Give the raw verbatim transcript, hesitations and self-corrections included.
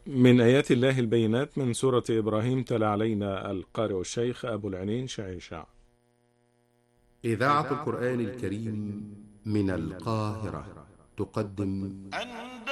من آيات الله البينات من سورة إبراهيم، تلا علينا القارئ الشيخ أبو العنين شعيشع. إذاعة القرآن الكريم من القاهرة تقدم